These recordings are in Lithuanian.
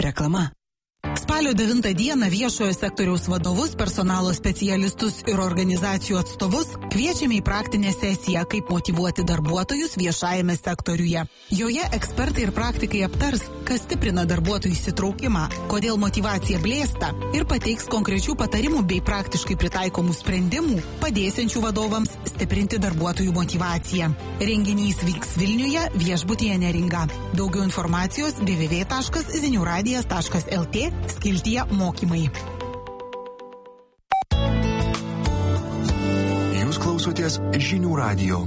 Reklama. Spalio 9 dieną viešojo sektoriaus vadovus, personalo specialistus ir organizacijų atstovus kviečiame į praktinę sesiją, kaip motyvuoti darbuotojus viešajame sektoriuje. Joje ekspertai ir praktikai aptars, kas stiprina darbuotojų įsitraukimą, kodėl motyvacija blėsta ir pateiks konkrečių patarimų bei praktiškai pritaikomų sprendimų, padėsiančių vadovams stiprinti darbuotojų motyvaciją. Renginys vyks Vilniuje, viešbutyje Neringa. Daugiau informacijos www.ziniuradijas.lt skiltyje mokymai. Jūs klausotės Žinių radijo.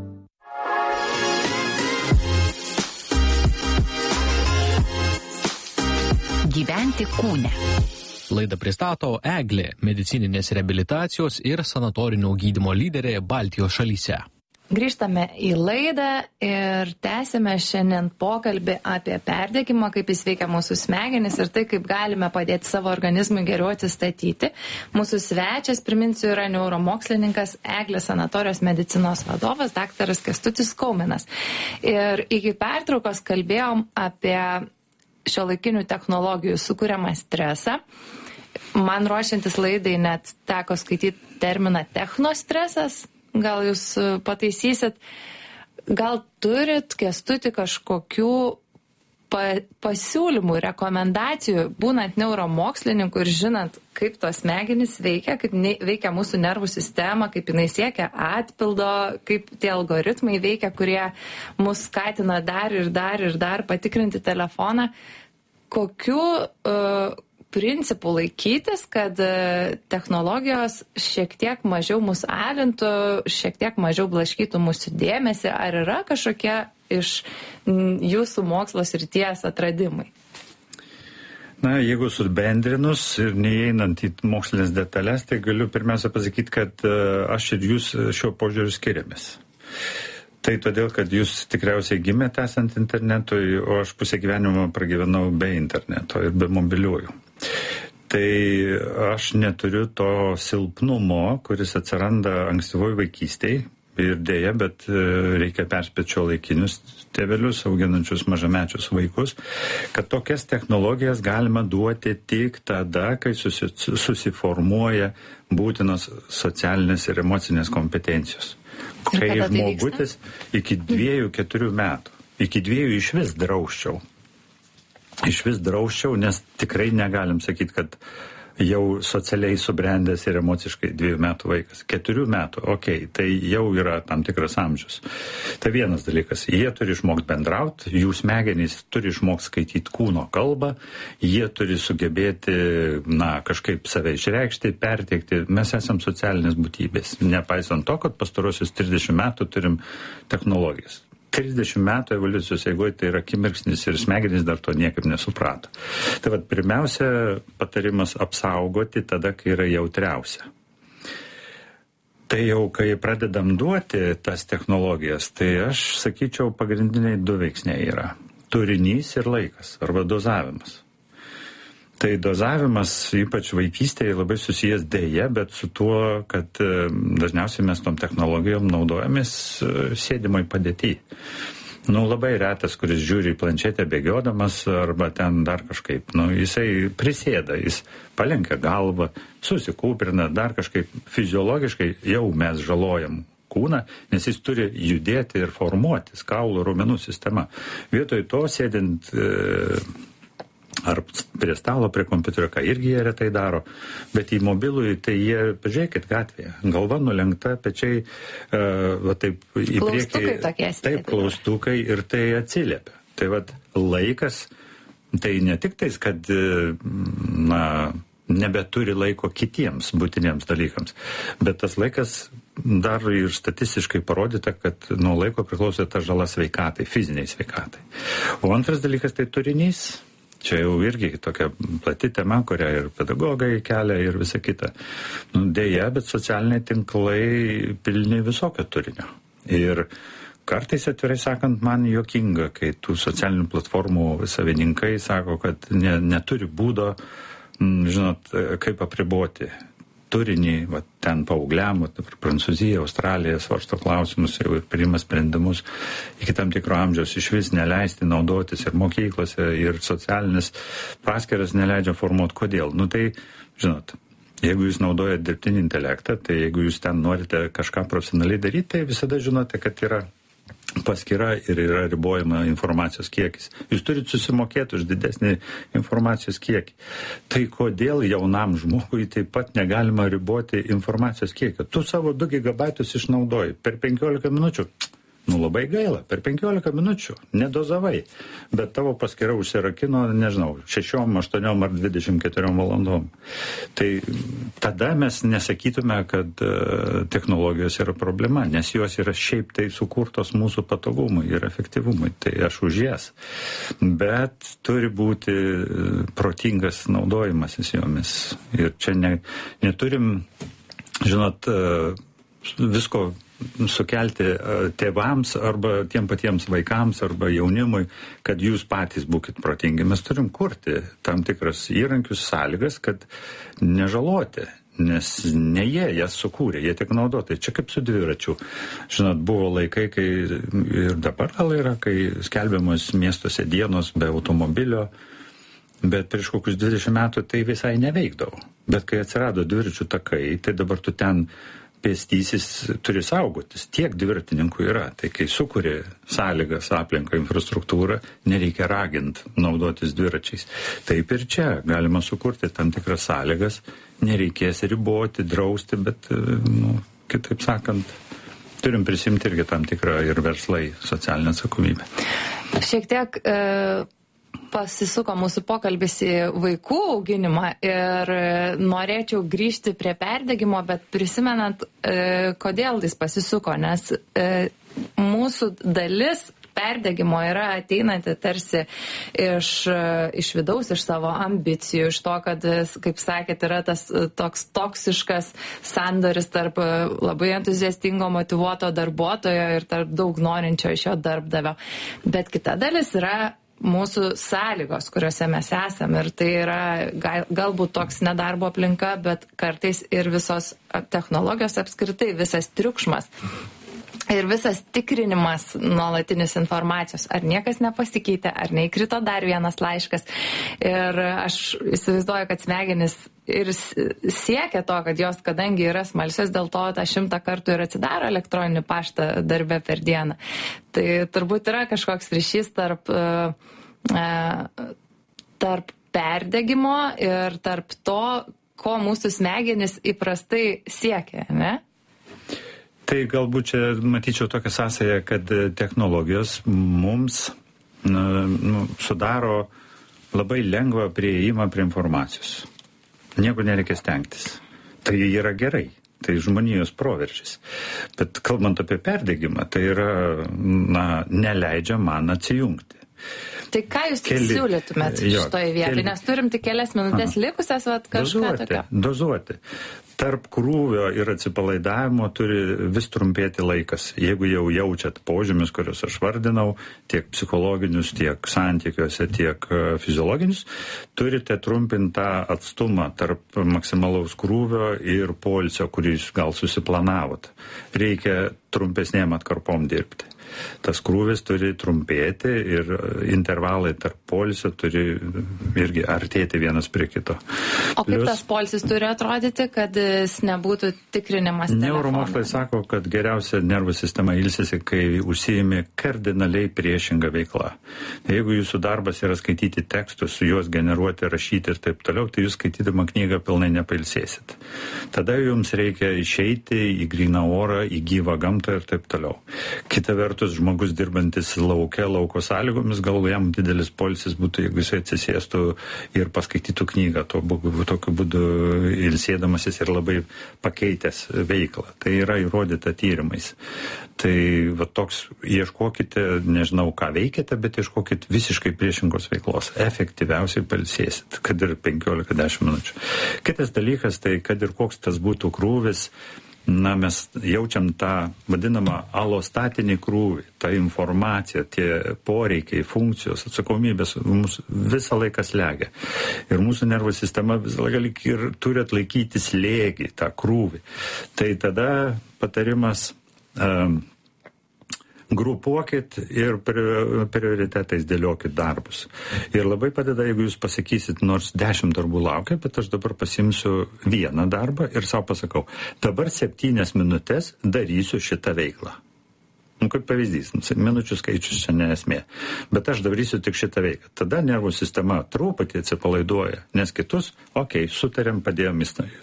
Gyventi kūne. Laidą pristato Eglė, medicininės reabilitacijos ir sanatorinio gydymo lyderė Baltijos šalyse. Grįžtame į laidą ir tęsime šiandien pokalbį apie perdegimą, kaip jis veikia mūsų smegenis ir tai, kaip galime padėti savo organizmui geriau atsistatyti. Mūsų svečias, priminsiu, yra neuromokslininkas, Eglės sanatorijos medicinos vadovas, daktaras Kęstutis Kauminas. Ir iki pertraukos kalbėjom apie šiuolaikinių technologijų sukuriamą stresą. Man ruošiantis laidai net teko skaityti terminą technostresas. Gal jūs pataisysit, gal turit, Kęstuti, kažkokių pasiūlymų, rekomendacijų, būnant neuromokslininkų ir žinant, kaip tos smegenys veikia, kaip veikia mūsų nervų sistema, kaip jinai siekia atpildo, kaip tie algoritmai veikia, kurie mus skatina dar patikrinti telefoną. Kokių principų laikytis, kad technologijos šiek tiek mažiau mus alintų, šiek tiek mažiau blaškytų mūsų dėmesį, ar yra kažkokie iš jūsų mokslo srities atradimai? Na, jeigu subendrinus ir neįeinant į mokslinės detalės, tai galiu pirmiausia pasakyti, kad aš ir jūs šiuo požiūriu skiriamės. Tai todėl, kad jūs tikriausiai gimėte esant internetui, o aš pusę gyvenimo pragyvenau be interneto ir be mobiliųjų. Tai aš neturiu to silpnumo, kuris atsiranda ankstyvoj vaikystėj ir dėja, bet reikia perspėti šiuolaikinius tėvelius, auginančius mažamečius vaikus, kad tokias technologijas galima duoti tik tada, kai susiformuoja būtinos socialinės ir emocinės kompetencijos. Kai žmogutis iki 2-4 metų. Iki 2 išvis drausčiau. Nes tikrai negalim sakyti, kad jau socialiai subrendęs ir emociškai 2 metų vaikas. 4 metų, tai jau yra tam tikras amžius. Tai vienas dalykas, jie turi išmokti bendrauti, jų smegenys turi išmokti skaityti kūno kalbą, jie turi sugebėti, kažkaip save išreikšti, perteikti. Mes esam socialinės būtybės, nepaisant to, kad pastarosius 30 metų turim technologijas. 30 metų evoliucijos eigoje tai yra akimirksnis ir smegenys dar to niekaip nesuprato. Tai vat, pirmiausia, patarimas apsaugoti tada, kai yra jautriausia. Tai jau, kai pradedam duoti tas technologijas, tai aš sakyčiau, pagrindiniai 2 veiksniai yra. Turinys ir laikas, arba dozavimas. Tai dozavimas, ypač vaikystėje, labai susijęs dėja, bet su tuo, kad dažniausiai mes tom technologijom naudojamės sėdimoj padėty. Labai retas, kuris žiūri į planšetę bėgiodamas arba ten dar kažkaip. Jisai prisėda, jis palenkia galvą, susikūprina, dar kažkaip fiziologiškai jau mes žalojam kūną, nes jis turi judėti ir formuotis, kaulų raumenų sistema. Vietoj to sėdint ar prie stalo, prie kompiuterio, ką irgi jie retai daro, bet į mobilųjį, tai jie, pažiūrėkit, gatvėje, galva nulenkta, pečiai taip į priekį, taip klaustukai ir tai atsiliepia. Tai laikas, tai ne tik tais, kad nebeturi laiko kitiems būtiniems dalykams, bet tas laikas dar ir statistiškai parodyta, kad nuo laiko priklauso ta žala sveikatai, fiziniai sveikatai. O antras dalykas tai turinys. Čia jau irgi tokia plati tema, kurią ir pedagogai kelia ir visa kita. Deja, bet socialiniai tinklai pilni visokio turinio. Ir kartais, atvirai sakant, man juokinga, kai tų socialinių platformų savininkai sako, kad neturi būdo, kaip apriboti turinį, va, ten paaugliam, Prancūzija, Australija svarsto klausimus jau ir priima sprendimus iki tam tikro amžiaus iš vis neleisti naudotis ir mokyklose, ir socialinis paskyras neleidžia formuoti. Kodėl? Nu tai, žinot, jeigu jūs naudojate dirbtinį intelektą, tai jeigu jūs ten norite kažką profesionaliai daryti, tai visada žinote, kad yra paskyra ir yra ribojama informacijos kiekis. Jūs turite susimokėti už didesnį informacijos kiekį. Tai kodėl jaunam žmogui taip pat negalima riboti informacijos kiekio? Tu savo 2 gigabaitus išnaudoji per 15 minučių. Nu labai gaila, per 15 minučių nedozavai, bet tavo paskyra užsirakino, nežinau, 6, 8 ar 24 valandom. Tai tada mes nesakytume, kad technologijos yra problema, nes jos yra šiaip tai sukurtos mūsų patogumui ir efektyvumui. Tai aš už jas. Bet turi būti protingas naudojimasis jomis. Ir čia neturim, žinot, visko sukelti tėvams arba tiem patiems vaikams arba jaunimui, kad jūs patys būkit protingi. Mes turim kurti tam tikras įrankius, sąlygas, kad nežaloti, nes ne jie jas sukūrė, jie tik naudotai. Čia kaip su dviračiu. Žinot, buvo laikai, kai ir dabar gal yra, kai skelbiamos miestuose dienos be automobilio, bet prieš kokius 20 metų tai visai neveikdavo. Bet kai atsirado dviračių takai, tai dabar tu ten pėstysis turi saugotis. Tiek dviratininkų yra. Tai kai sukūrė sąlygas, aplinką, infrastruktūrą, nereikia raginti naudotis dviračiais. Taip ir čia galima sukurti tam tikras sąlygas, nereikės riboti, drausti, bet, kitaip sakant, turim prisimti irgi tam tikrą ir verslai socialinę atsakomybę. Šiek tiek pasisuko mūsų pokalbis į vaikų auginimą ir norėčiau grįžti prie perdegimo, bet prisimenant, kodėl jis pasisuko, nes mūsų dalis perdegimo yra ateinanti tarsi iš vidaus, iš savo ambicijų, iš to, kad, kaip sakėt, yra tas toks toksiškas sandoris tarp labai entuziastingo, motyvuoto darbuotojo ir tarp daug norinčio iš jo darbdavio. Bet kita dalis yra mūsų sąlygos, kuriuose mes esame, ir tai yra galbūt toks nedarbo aplinka, bet kartais ir visos technologijos apskritai, visas triukšmas ir visas tikrinimas nuolatinis informacijos. Ar niekas nepasikeitė, ar neįkrito dar vienas laiškas. Ir aš įsivaizduoju, kad smegenys ir siekia to, kad jos, kadangi yra smalsios, dėl to tą 100 kartų ir atsidaro elektroninį paštą darbe per dieną. Tai turbūt yra kažkoks ryšys tarp perdegimo ir tarp to, ko mūsų smegenys įprastai siekia, ne? Tai galbūt čia matyčiau tokią sąsają, kad technologijos mums sudaro labai lengvą prieėjimą prie informacijos. Nieko nereikia stengtis. Tai yra gerai. Tai žmonijos proveržis. Bet kalbant apie perdegimą, tai yra, neleidžia man atsijungti. Tai ką jūs siūlytumėt šitoje vietoje? Nes turim tik kelias minutės likusias, kažką tokio. Dozuoti. Tarp krūvio ir atsipalaidavimo turi vis trumpėti laikas. Jeigu jau jaučiat požymius, kuriuos aš vardinau, tiek psichologinius, tiek santykiuose, tiek fiziologinius, turite trumpinti tą atstumą tarp maksimalaus krūvio ir poilsio, kurį jūs gal susiplanavot. Reikia trumpesnėm atkarpom dirbti. Tas krūvis turi trumpėti ir intervalai tarp poilsio turi irgi artėti vienas prie kito. O kaip tas poilsis turi atrodyti, kad jis nebūtų tikrinimas telefono? Neuromokslai sako, kad geriausia nervų sistema ilsisi, kai užsiimi kardinaliai priešingą veiklą. Jeigu jūsų darbas yra skaityti tekstus, juos generuoti, rašyti ir taip toliau, tai jūs skaitydama knygą pilnai nepailsėsit. Tada jums reikia išeiti į gryną orą, į gyvą gamtą ir taip toliau. Kita vertus, žmogus dirbantis lauko sąlygomis, gal jam didelis poilsis būtų, jeigu jisai atsisėstų ir paskaitytų knygą, tokiu būdu ilsėdamasis ir labai pakeitęs veiklą. Tai yra įrodyta tyrimais. Tai toks, ieškokite, nežinau ką veikiate, bet ieškokite visiškai priešingos veiklos. Efektyviausiai pailsėsit, kad ir 15-10 minučių. Kitas dalykas, tai kad ir koks tas būtų krūvis, mes jaučiam tą vadinamą alostatinį krūvį, tą informaciją, tie poreikiai, funkcijos, atsakomybės mūsų visą laiką slegia. Ir mūsų nervų sistema visą laiką ir turi atlaikyti slėgį, tą krūvį. Tai tada patarimas grupuokit ir prioritetais dėliokit darbus. Ir labai padeda, jeigu jūs pasakysit, nors 10 darbų laukia, bet aš dabar pasimsiu vieną darbą ir savo pasakau, dabar 7 minutės darysiu šitą veiklą. Kaip pavyzdys, minučių skaičius čia nesmė, bet aš darysiu tik šitą veiklą. Tada nervų sistema truputį atsipalaiduoja, nes kitus, sutarėm, padėjom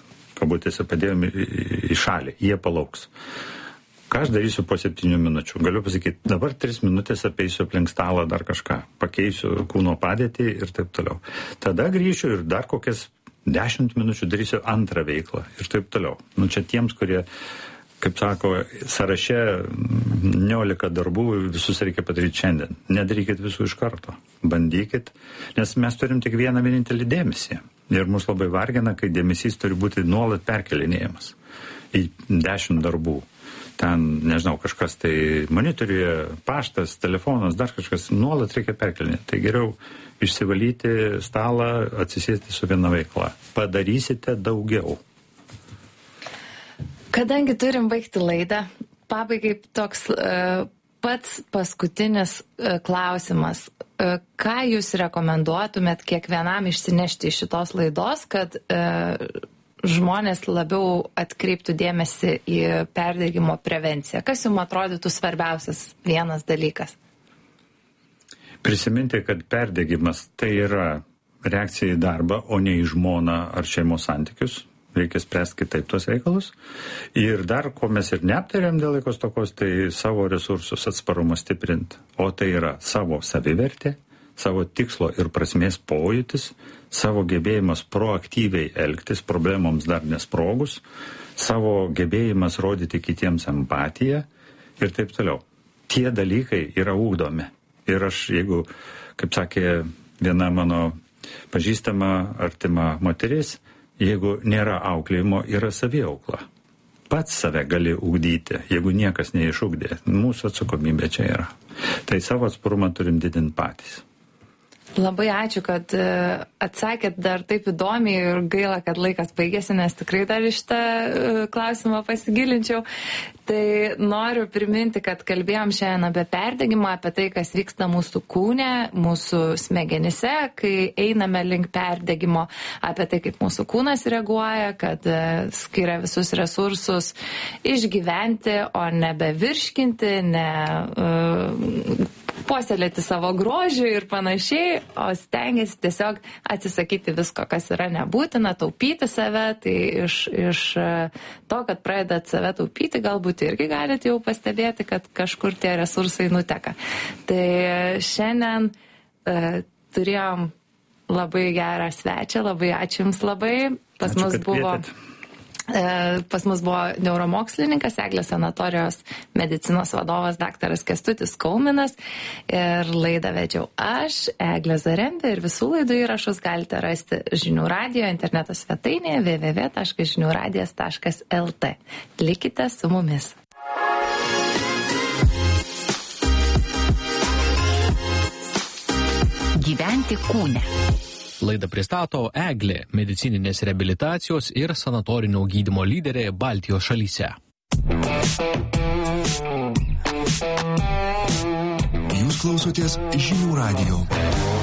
į šalį, jie palauks. Ką aš darysiu po 7 minučių? Galiu pasakyti, dabar 3 minutės apeisiu aplink stalą dar kažką, pakeisiu kūno padėtį ir taip toliau. Tada grįšiu ir dar kokias 10 minučių darysiu antrą veiklą ir taip toliau. Čia tiems, kurie, kaip sako, sąraše 19 darbų visus reikia padaryti šiandien. Nedarykit visų iš karto. Bandykit, nes mes turim tik vieną vienintelį dėmesį. Ir mus labai vargina, kai dėmesys turi būti nuolat perkelinėjamas į 10 darbų. Ten, nežinau, kažkas tai monitoriuje, paštas, telefonas, dar kažkas, nuolat reikia perkelinėti. Tai geriau išsivalyti stalą, atsisėsti su viena veikla. Padarysite daugiau. Kadangi turim baigti laidą, pabaigai toks pats paskutinis klausimas. Ką jūs rekomenduotumėt kiekvienam išsinešti iš šitos laidos, kad žmonės labiau atkreiptų dėmesį į perdegimo prevenciją? Kas jums atrodytų svarbiausias vienas dalykas? Prisiminti, kad perdegimas tai yra reakcija į darbą, o ne į žmoną ar šeimos santykius. Reikia spręsti kitaip tuos reikalus. Ir dar, ko mes ir neaptarėm dėl laiko stokos, tai savo resursus atsparumą stiprinti. O tai yra savo savivertė, savo tikslo ir prasmės pojūtis, savo gebėjimas proaktyviai elgtis, problemoms dar nesprogus, savo gebėjimas rodyti kitiems empatiją ir taip toliau. Tie dalykai yra ugdomi. Ir aš, jeigu, kaip sakė viena mano pažįstama, artima moteris, jeigu nėra auklėjimo, yra saviaukla. Pats save gali ugdyti, jeigu niekas neišugdė. Mūsų atsakomybė čia yra. Tai savo atsparumą turim didinti patys. Labai ačiū, kad atsakėt dar taip įdomiai ir gaila, kad laikas baigėsi, nes tikrai dar iš tą klausimą pasigilinčiau. Tai noriu priminti, kad kalbėjom šiandien apie perdegimą, apie tai, kas vyksta mūsų kūne, mūsų smegenyse, kai einame link perdegimo, apie tai, kaip mūsų kūnas reaguoja, kad skiria visus resursus išgyventi, o nebe virškinti, ne puoselėti savo grožį ir panašiai, o stengiasi tiesiog atsisakyti visko, kas yra nebūtina, taupyti save. Tai iš to, kad pradedat save taupyti, galbūt irgi galite jau pastebėti, kad kažkur tie resursai nuteka. Tai šiandien turėjom labai gerą svečią, labai ačiū Jums labai. Pas mus buvo neuromokslininkas, Eglės sanatorijos medicinos vadovas daktaras Kęstutis Kauminas ir laidą vedžiau aš, Eglė Zarembė, ir visų laidų įrašus galite rasti Žinių radijo interneto svetainėje www.žiniuradijas.lt. Likite su mumis. Gyventi kūne. Laidą pristato Eglė, medicininės reabilitacijos ir sanatorinio gydymo lyderė Baltijos šalyse. Jūs klausotės Žinių radijo.